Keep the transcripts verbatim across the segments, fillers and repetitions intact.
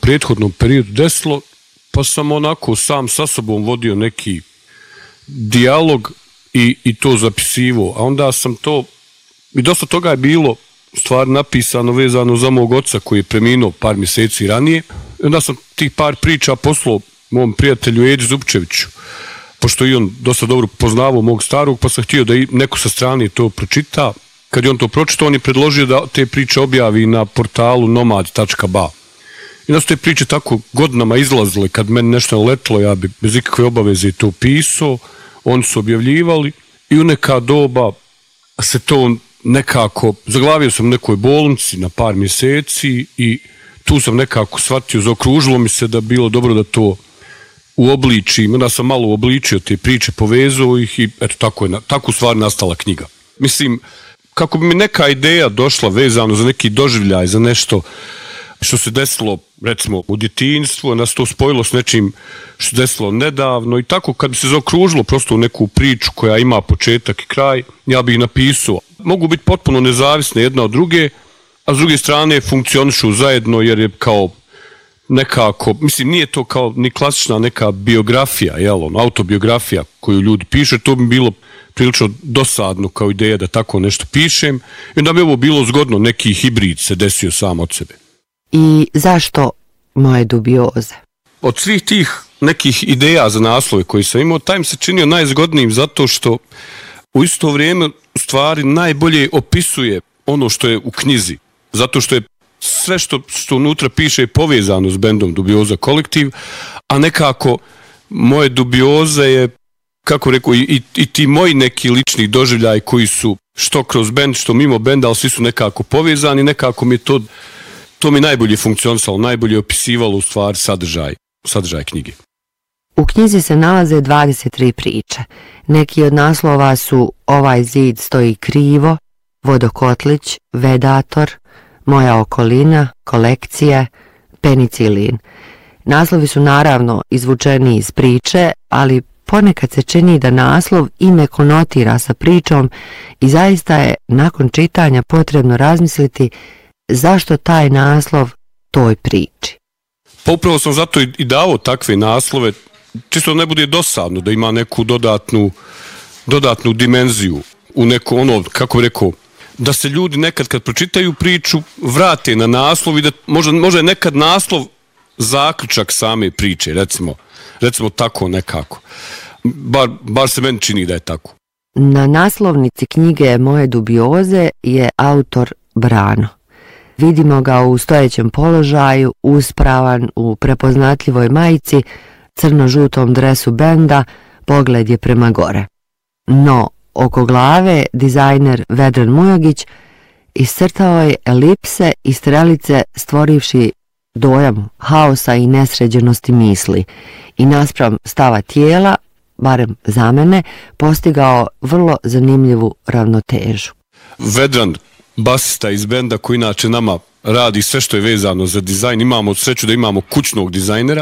prethodnom periodu desilo, pa sam onako sam sa sobom vodio neki dijalog i, i to zapisivo. A onda sam to, i dosta toga je bilo stvar napisano vezano za mog oca koji je preminuo par mjeseci ranije. I onda sam tih par priča poslao mom prijatelju Edi Zupčeviću, pošto i on dosta dobro poznavao mog starog, pa sam htio da i neko sa strane to pročita. Kad je on to pročitao, on je predložio da te priče objavi na portalu nomad tačka ba. I da su te priče tako godinama izlazile, kad meni nešto letilo, ja bi bez ikakve obaveze to pisao, oni su objavljivali i u neka doba se to nekako, zaglavio sam u nekoj bolnici na par mjeseci i tu sam nekako shvatio, zaokružilo mi se da bilo dobro da to uobličim, onda sam malo uobličio te priče, povezao ih i eto tako je, tako u stvari nastala knjiga. Mislim, kako bi mi neka ideja došla vezano za neki doživljaj, za nešto što se desilo, recimo, u djetinjstvu, onda se to spojilo s nečim što se desilo nedavno i tako kad bi se zaokružilo prosto u neku priču koja ima početak i kraj, ja bih napisao. Mogu biti potpuno nezavisne jedna od druge, a s druge strane funkcionišu zajedno jer je kao nekako, mislim, nije to kao ni klasična neka biografija, jel, on, autobiografija koju ljudi piše, to bi bilo prilično dosadno kao ideja da tako nešto pišem i onda bi ovo bilo zgodno, neki hibrid se desio sam od sebe. I zašto moje dubioze? Od svih tih nekih ideja za naslove koji sam imao, taj mi se činio najzgodnijim zato što u isto vrijeme u stvari najbolje opisuje ono što je u knjizi, zato što je sve što, što unutra piše je povezano s bendom Dubioza kolektiv, a nekako moje dubioze je, kako rekao, i, i ti moji neki lični doživljaj koji su što kroz bend, što mimo benda, ali svi su nekako povezani, nekako mi je to, to mi najbolje funkcionisalo, najbolje opisivalo u stvari sadržaj, sadržaj knjige. U knjizi se nalaze dvadeset tri priče. Neki od naslova su Ovaj zid stoji krivo, Vodokotlić, Vedator, Moja okolina, Kolekcije, Penicilin. Naslovi su naravno izvučeni iz priče, ali ponekad se čini da naslov ime konotira sa pričom i zaista je nakon čitanja potrebno razmisliti zašto taj naslov toj priči. Pa upravo sam zato i dao takve naslove, čisto ne bude dosadno, da ima neku dodatnu, dodatnu dimenziju u neko ono, kako bih rekao, da se ljudi nekad kad pročitaju priču vrate na naslov i da možda, možda je nekad naslov zaključak same priče, recimo, recimo tako nekako. Bar, bar se meni čini da je tako. Na naslovnici knjige Moje dubioze je autor Brano. Vidimo ga u stojećem položaju, uspravan u prepoznatljivoj majici, crno-žutom dresu benda, pogled je prema gore. No, oko glave dizajner Vedran Mujogić iscrtao je elipse i strelice stvorivši dojam haosa i nesređenosti misli i naspram stava tijela, barem za mene, postigao vrlo zanimljivu ravnotežu. Vedran, basista iz benda koji inače nama radi sve što je vezano za dizajn, imamo sreću da imamo kućnog dizajnera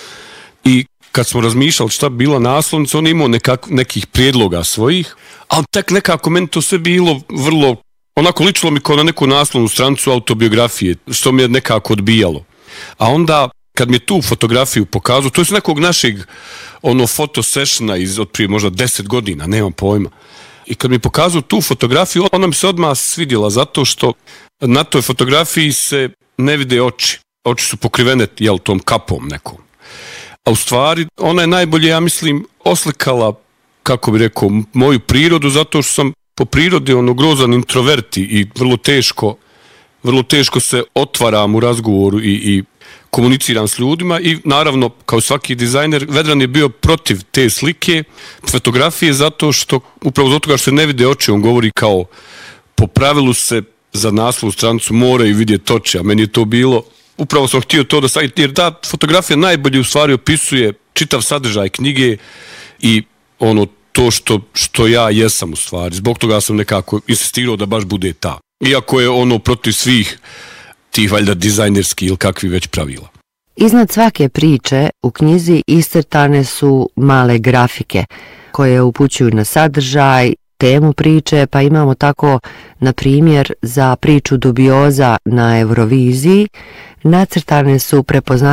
i kad smo razmišljali šta bi bila naslovnica, on je imao nekak, nekih prijedloga svojih, ali tek nekako meni to sve bilo vrlo, onako ličilo mi kao na neku naslovnu stranicu autobiografije, što mi je nekako odbijalo. A onda, kad mi je tu fotografiju pokazao, to je s nekog našeg ono, fotosessiona iz od prije možda deset godina, nemam pojma. I kad mi je pokazao tu fotografiju, ona mi se odmah svidjela, zato što na toj fotografiji se ne vide oči. Oči su pokrivene, jel, tom kapom nekom. A u stvari, ona je najbolje, ja mislim, oslikala, kako bi rekao, moju prirodu, zato što sam po prirodi ono grozan introverti i vrlo teško, vrlo teško se otvaram u razgovoru i, i komuniciram s ljudima i naravno, kao svaki dizajner, Vedran je bio protiv te slike, fotografije, zato što, upravo zato toga što se ne vide oči, on govori kao, po pravilu se za naslovnu stranicu moraju vidjeti oči, a meni je to bilo, upravo sam htio to da stavim, jer ta fotografija najbolje u stvari opisuje čitav sadržaj knjige i ono to što, što ja jesam u stvari. Zbog toga sam nekako insistirao da baš bude ta. Iako je ono protiv svih tih valjda dizajnerskih ili kakvi već pravila. Iznad svake priče u knjizi iscrtane su male grafike koje upućuju na sadržaj, temu priče, pa imamo tako, na primjer, za priču Dubioza na Euroviziji nacrtane su prepoznatljive